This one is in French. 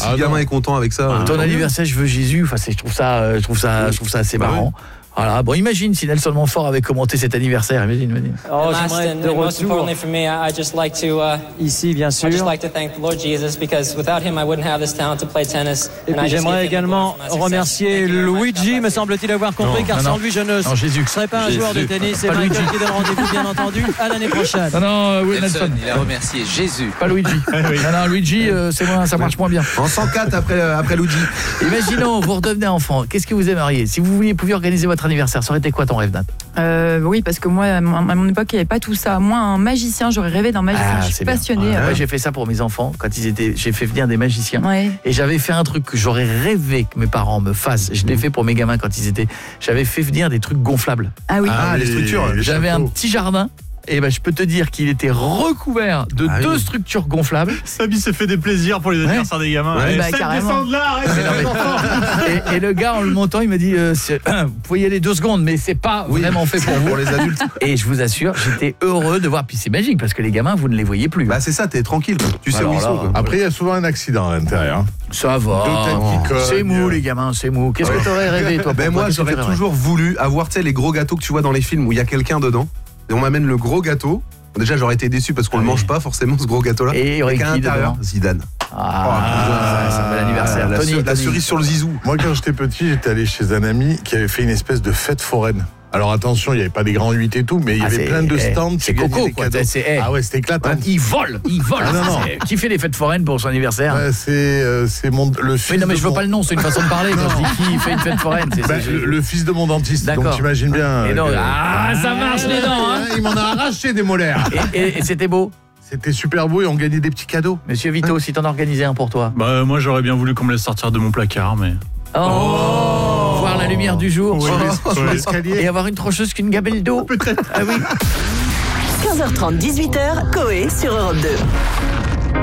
si le gamin est content avec ça. Ton anniversaire, je veux Jésus. Enfin, je trouve ça assez marrant. Oui. Voilà, bon, imagine si Nelson Montfort avait commenté cet anniversaire. Imagine. Oh, j'aimerais être de retour. Ici, bien sûr. Et puis j'aimerais également remercier Luigi, me semble-t-il avoir compris, car sans lui, je ne serais pas un joueur de tennis. C'est Michael qui donne rendez-vous, bien entendu, à l'année prochaine. Oui, Nelson. Il a remercié Jésus. Pas Luigi. Non, Luigi, ça marche moins bien. En 104 après Luigi. Imaginons, vous redevenez enfant. Qu'est-ce que vous aimeriez? Si vous pouviez organiser votre anniversaire, ça aurait été quoi ton rêve, Nat? Oui, parce que moi, à mon époque, il n'y avait pas tout ça. Moi, un magicien, j'aurais rêvé d'un magicien. Je suis passionnée. Moi, j'ai fait ça pour mes enfants. J'ai fait venir des magiciens. Ouais. Et j'avais fait un truc que j'aurais rêvé que mes parents me fassent. Je l'ai fait pour mes gamins quand ils étaient... J'avais fait venir des trucs gonflables. Ah oui. Les structures. J'avais un petit jardin. Et je peux te dire qu'il était recouvert de deux structures gonflables. Samy s'est fait des plaisirs pour les anniversaires des gamins. Carrément. Descends de là, Et le gars, en le montant, il m'a dit vous pouvez y aller 2 secondes, mais c'est pas vraiment fait pour les adultes. Et je vous assure, j'étais heureux de voir. Puis c'est magique parce que les gamins, vous ne les voyez plus. C'est ça, t'es tranquille. Tu sais où ils sont. Après, il y a souvent un accident à l'intérieur. Ça va. C'est mou, les gamins, c'est mou. Qu'est-ce que t'aurais rêvé, toi? Moi, j'aurais toujours voulu avoir, les gros gâteaux que tu vois dans les films où il y a quelqu'un dedans. Et on m'amène le gros gâteau. Déjà, j'aurais été déçu parce qu'on le mange pas forcément, ce gros gâteau-là. Et il y aurait qui dedans? Zidane. C'est un bel anniversaire. La cerise sur le zizou. Moi, quand j'étais petit, j'étais allé chez un ami qui avait fait une espèce de fête foraine. Alors attention, il n'y avait pas des grands 8 et tout, mais il y avait plein de stands. C'est coco, quoi. C'était éclatant. Ils volent. Non. Qui fait les fêtes foraines pour son anniversaire? C'est le fils. Mais non, mais je veux pas le nom, c'est une façon de parler. Quand je dis qui fait une fête foraine, le fils de mon dentiste. D'accord. Donc t'imagines bien. Ça marche les dents, hein. Il m'en a arraché des molaires. Et c'était beau. C'était super beau et on gagnait des petits cadeaux. Monsieur Vito, si t'en as organisé un pour toi. Moi, j'aurais bien voulu qu'on me laisse sortir de mon placard, mais... Voir la lumière du jour sur l'escalier. Et avoir une trancheuse qu'une gabelle d'eau. Peut-être. Ah oui. 15h30, 18h, Coé sur Europe 2.